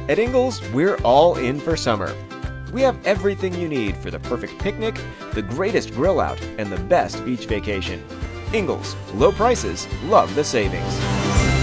At Ingles, we're all in for summer. We have everything you need for the perfect picnic, the greatest grill out, and the best beach vacation. Ingles, low prices, love the savings.